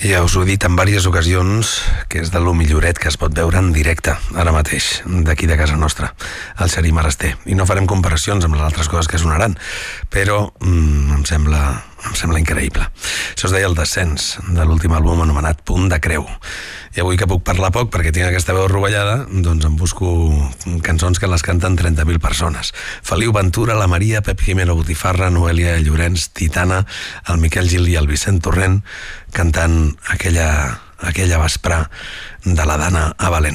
Ja us ho he dit en diverses ocasions que és de lo milloret que es pot veure en directe ara mateix, d'aquí de casa nostra, el Xerí Maraster. I no farem comparacions amb les altres coses que sonaran, però em sembla increïble. Això es deia El descens, de l'últim àlbum anomenat Punt de Creu. I avui que puc parlar poc perquè tinc aquesta veu rovellada, doncs em busco cançons que les canten 30.000 persones. Feliu Ventura, la Maria, Pep Jimeno Botifarra, Noelia Llorenç, Titana, el Miquel Gil i el Vicent Torrent cantant aquella vesprà de la Dana a València.